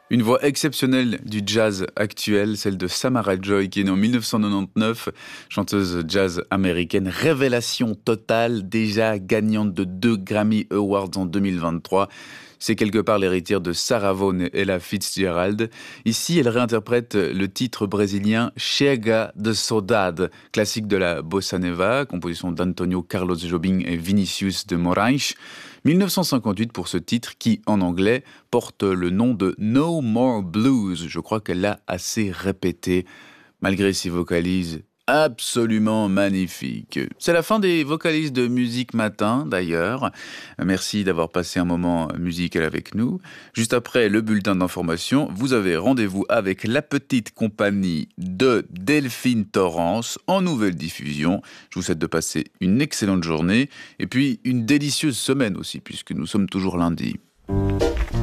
Une voix exceptionnelle du jazz actuel, celle de Samara Joy, qui est née en 1999, chanteuse jazz américaine, révélation totale, déjà gagnante de 2 Grammy Awards en 2023. C'est quelque part l'héritière de Sarah Vaughan et Ella Fitzgerald. Ici, elle réinterprète le titre brésilien Chega de Saudade, classique de la bossa nova, composition d'Antonio Carlos Jobim et Vinicius de Moraes. 1958 pour ce titre qui, en anglais, porte le nom de No More Blues. Je crois qu'elle l'a assez répété, malgré ses vocalises absolument magnifiques. C'est la fin des vocalises de Musique Matin, d'ailleurs. Merci d'avoir passé un moment musical avec nous. Juste après le bulletin d'information, vous avez rendez-vous avec la petite compagnie de Delphine Torrance en nouvelle diffusion. Je vous souhaite de passer une excellente journée et puis une délicieuse semaine aussi, puisque nous sommes toujours lundi.